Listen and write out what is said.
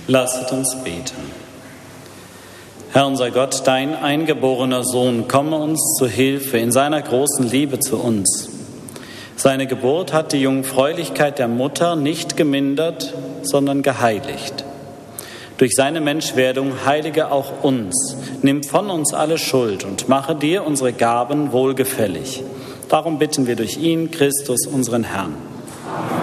Lasset uns beten. Herr unser Gott, dein eingeborener Sohn, komme uns zu Hilfe in seiner großen Liebe zu uns. Seine Geburt hat die Jungfräulichkeit der Mutter nicht gemindert, sondern geheiligt. Durch seine Menschwerdung heilige auch uns, nimm von uns alle Schuld und mache dir unsere Gaben wohlgefällig. Darum bitten wir durch ihn, Christus, unseren Herrn.